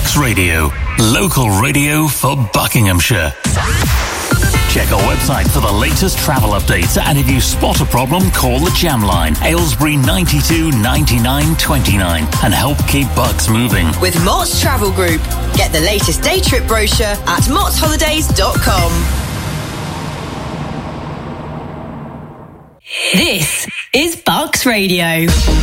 Bucks Radio, local radio for Buckinghamshire. Check our website for the latest travel updates, and if you spot a problem, call the Jam Line, Aylesbury 92 99 29, and help keep Bucks moving. With Mott's Travel Group. Get the latest day trip brochure at mottsholidays.com. This is Bucks Radio.